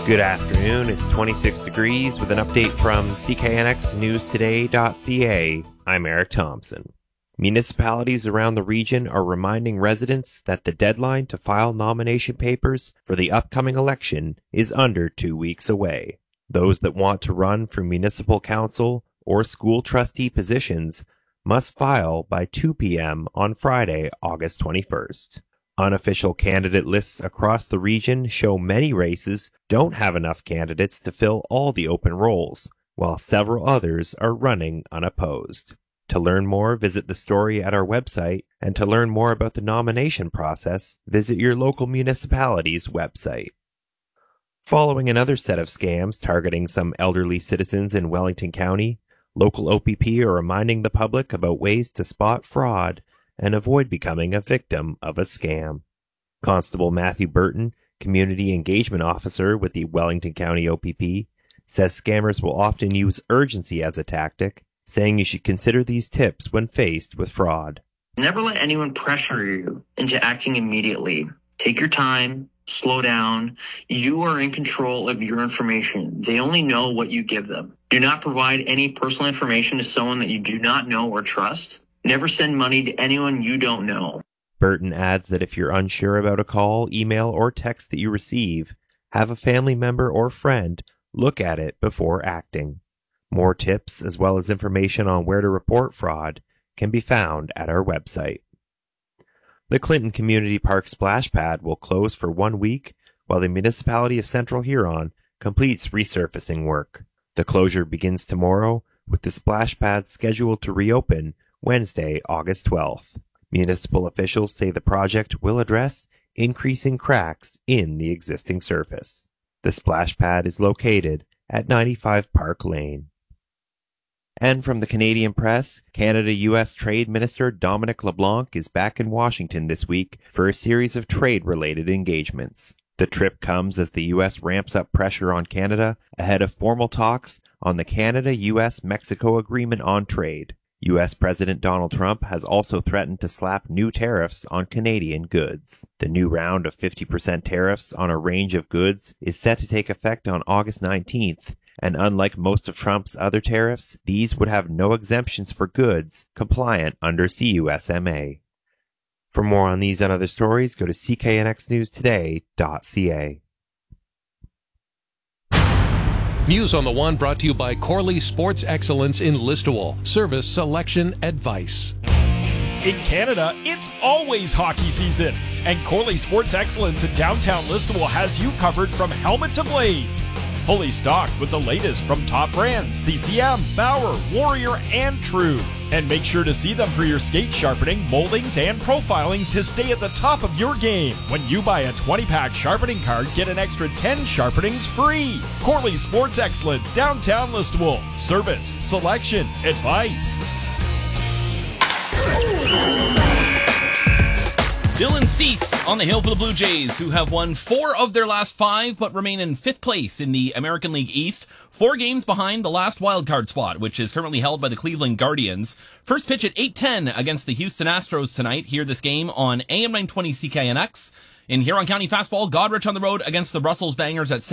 Good afternoon. It's 26 degrees with an update from CKNXNewsToday.ca. I'm Eric Thompson. Municipalities around the region are reminding residents that the deadline to file nomination papers for the upcoming election is under 2 weeks away. Those that want to run for municipal council or school trustee positions must file by 2 p.m. on Friday, August 21st. Unofficial candidate lists across the region show many races don't have enough candidates to fill all the open roles, while several others are running unopposed. To learn more, visit the story at our website, and to learn more about the nomination process, visit your local municipality's website. Following another set of scams targeting some elderly citizens in Wellington County, local OPP are reminding the public about ways to spot fraud and avoid becoming a victim of a scam. Constable Matthew Burton, Community Engagement Officer with the Wellington County OPP, says scammers will often use urgency as a tactic, saying you should consider these tips when faced with fraud. Never let anyone pressure you into acting immediately. Take your time, slow down. You are in control of your information. They only know what you give them. Do not provide any personal information to someone that you do not know or trust. Never send money to anyone you don't know. Burton adds that if you're unsure about a call, email, or text that you receive, have a family member or friend look at it before acting. More tips, as well as information on where to report fraud, can be found at our website. The Clinton Community Park Splash Pad will close for 1 week while the municipality of Central Huron completes resurfacing work. The closure begins tomorrow, with the splash pad scheduled to reopen Wednesday, August 12th. Municipal officials say the project will address increasing cracks in the existing surface. The splash pad is located at 95 Park Lane. And from the Canadian press, Canada-U.S. Trade Minister Dominic LeBlanc is back in Washington this week for a series of trade-related engagements. The trip comes as the U.S. ramps up pressure on Canada ahead of formal talks on the Canada-U.S.-Mexico Agreement on Trade. U.S. President Donald Trump has also threatened to slap new tariffs on Canadian goods. The new round of 50% tariffs on a range of goods is set to take effect on August 19th, and unlike most of Trump's other tariffs, these would have no exemptions for goods compliant under CUSMA. For more on these and other stories, go to cknxnewstoday.ca. News on the One brought to you by Corley Sports Excellence in Listowel. Service, selection, advice. In Canada, it's always hockey season, and Corley Sports Excellence in downtown Listowel has you covered from helmet to blades. Fully stocked with the latest from top brands CCM, Bauer, Warrior, and True. And make sure to see them for your skate sharpening, moldings, and profilings to stay at the top of your game. When you buy a 20-pack sharpening card, get an extra 10 sharpenings free. Corley Sports Excellence, downtown Listowel. Service, selection, advice. Dylan Cease on the hill for the Blue Jays, who have won 4 of their last 5, but remain in 5th place in the American League East, 4 games behind the last wildcard spot, which is currently held by the Cleveland Guardians. First pitch at 8:10 against the Houston Astros tonight. Hear this game on AM 920 CKNX. In Huron County Fastball, Godrich on the road against the Brussels Bangers at